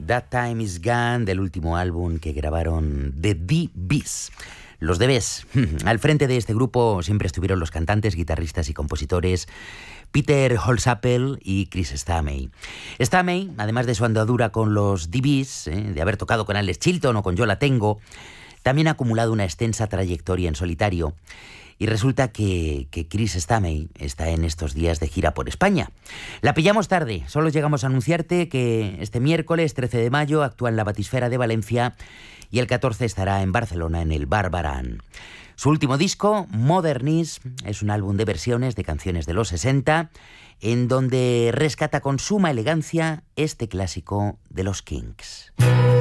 That Time Is Gone, del último álbum que grabaron The DBs. Los DBs. Al frente de este grupo siempre estuvieron los cantantes, guitarristas y compositores Peter Holsapple y Chris Stamey. Stamey, además de su andadura con los DBs, de haber tocado con Alex Chilton o con Yo La Tengo, también ha acumulado una extensa trayectoria en solitario. Y resulta que Chris Stamey está en estos días de gira por España. La pillamos tarde, solo llegamos a anunciarte que este miércoles 13 de mayo actúa en la Batisfera de Valencia y el 14 estará en Barcelona en el Barbarán. Su último disco, Modernism, es un álbum de versiones de canciones de los 60, en donde rescata con suma elegancia este clásico de los Kinks.